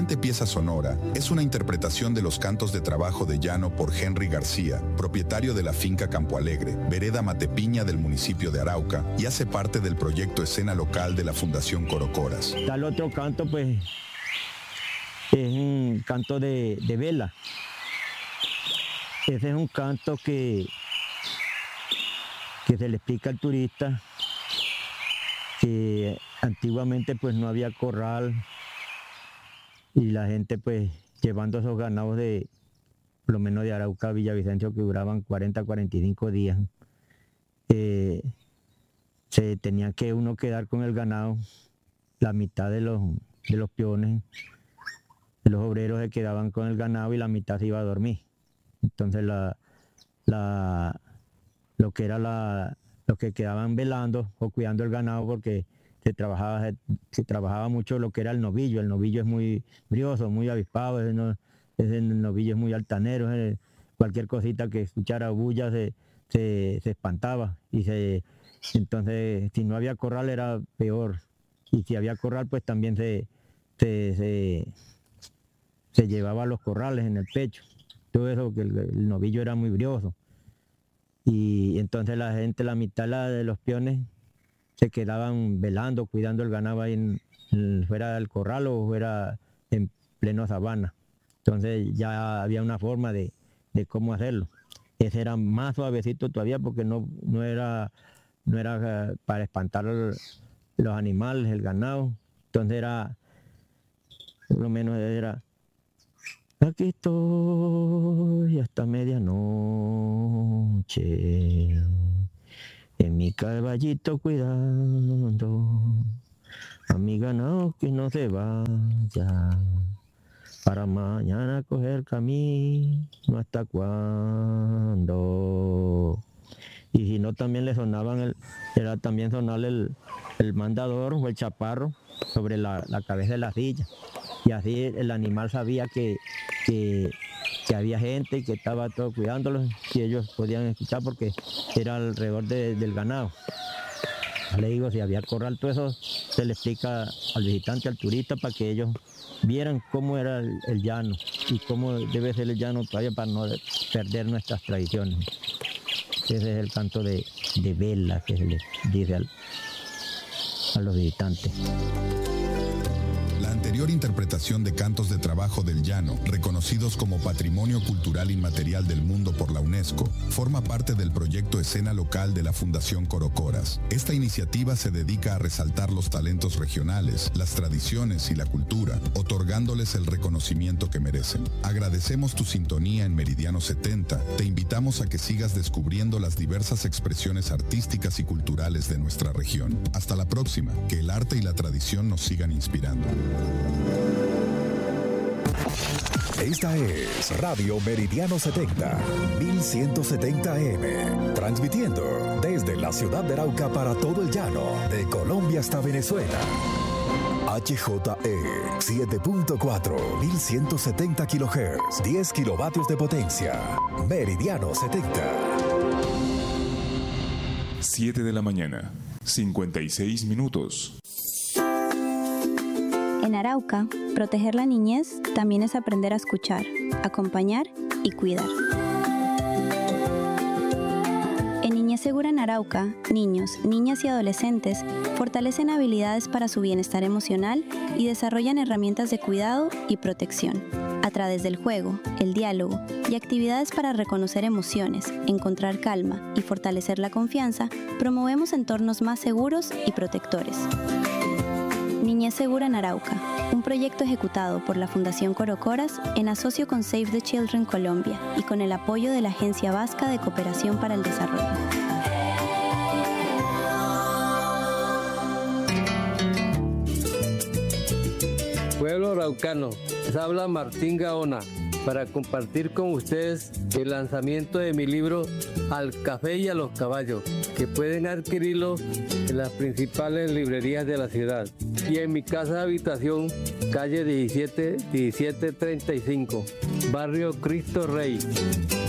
siguiente pieza sonora es una interpretación de los cantos de trabajo de llano por Henry García, propietario de la finca Campo Alegre, vereda Matepiña del municipio de Arauca, y hace parte del proyecto Escena Local de la Fundación Corocoras. Tal otro canto, pues, es un canto de vela. Ese es un canto que se le explica al turista que antiguamente pues no había corral y la gente pues llevando esos ganados de, por lo menos de Arauca a Villavicencio, que duraban 40, 45 días, se tenía que uno quedar con el ganado, la mitad de los peones, de los obreros se quedaban con el ganado y la mitad se iba a dormir. Entonces los que quedaban velando o cuidando el ganado, porque se trabajaba mucho lo que era el novillo. El novillo es muy brioso, muy avispado, ese novillo es muy altanero, cualquier cosita que escuchara bulla se espantaba. Entonces, si no había corral era peor. Y si había corral, pues también se llevaba los corrales en el pecho. Todo eso, que el novillo era muy brioso. Y entonces la gente, la mitad de los peones, se quedaban velando, cuidando el ganado ahí fuera del corral o fuera en pleno sabana. Entonces ya había una forma de cómo hacerlo. Ese era más suavecito todavía porque no era para espantar los animales, el ganado. Entonces era, por lo menos era: aquí estoy hasta medianoche, en mi caballito cuidando a mi ganado que no se vaya, para mañana coger camino hasta cuándo. Y si no, también le sonaban era también sonarle el mandador o el chaparro sobre la cabeza de la silla. Y así el animal sabía que había gente y que estaba todo cuidándolos, y ellos podían escuchar porque era alrededor del ganado. Le digo, si había corral, todo eso se le explica al visitante, al turista, para que ellos vieran cómo era el llano y cómo debe ser el llano todavía, para no perder nuestras tradiciones. Ese es el canto de vela que se les dice a los visitantes. La anterior interpretación de cantos de trabajo del llano, reconocidos como Patrimonio Cultural Inmaterial del Mundo por la UNESCO, forma parte del proyecto Escena Local de la Fundación Corocoras. Esta iniciativa se dedica a resaltar los talentos regionales, las tradiciones y la cultura, otorgándoles el reconocimiento que merecen. Agradecemos tu sintonía en Meridiano 70. Te invitamos a que sigas descubriendo las diversas expresiones artísticas y culturales de nuestra región. Hasta la próxima, que el arte y la tradición nos sigan inspirando. Esta es Radio Meridiano 70, 1170 AM, transmitiendo desde la ciudad de Arauca para todo el llano, de Colombia hasta Venezuela. HJE 7.4, 1170 kHz, 10 kilovatios de potencia. Meridiano 70. 7 de la mañana, 56 minutos. En Arauca, proteger la niñez también es aprender a escuchar, acompañar y cuidar. En Niñez Segura en Arauca, niños, niñas y adolescentes fortalecen habilidades para su bienestar emocional y desarrollan herramientas de cuidado y protección. A través del juego, el diálogo y actividades para reconocer emociones, encontrar calma y fortalecer la confianza, promovemos entornos más seguros y protectores. Niñez Segura en Arauca, un proyecto ejecutado por la Fundación Corocoras en asocio con Save the Children Colombia y con el apoyo de la Agencia Vasca de Cooperación para el Desarrollo. Pueblo araucano, les habla Martín Gaona para compartir con ustedes el lanzamiento de mi libro Al Café y a los Caballos, que pueden adquirirlo en las principales librerías de la ciudad y en mi casa de habitación, calle 1735, barrio Cristo Rey.